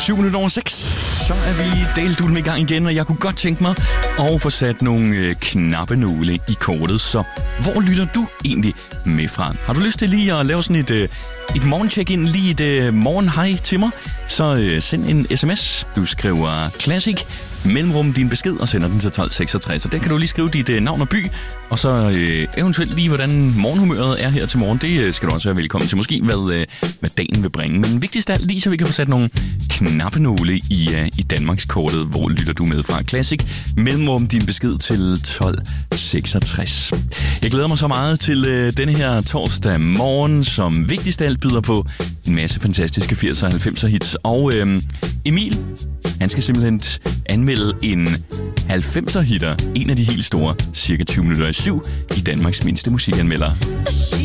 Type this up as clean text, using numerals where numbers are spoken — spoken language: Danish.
7:07, så er vi daldulme i gang igen, og jeg kunne godt tænke mig at få sat nogle knappenåle i kortet. Så hvor lytter du egentlig med fra? Har du lyst til lige at lave sådan et morgencheck-in, lige et morgenhej til mig? Så send en sms. Du skriver Classic, mellemrum din besked og sender den til 1266. Så der kan du lige skrive dit navn og by, og så eventuelt lige, hvordan morgenhumøret er her til morgen. Det skal du også være velkommen til. Måske hvad dagen vil bringe. Men vigtigst af alt lige, så vi kan få sat nogle knappenåle i Danmarks kortet. Hvor lytter du med fra? Classic, mellemrum din besked til 1266. Jeg glæder mig så meget til denne her torsdag morgen, som vigtigst af alt byder på en masse fantastiske 80'er og 90'er hits. Og Emil, han skal simpelthen anmelde en 90'er hitter, en af de helt store, cirka 7:20 i Danmarks mindste musikanmelder.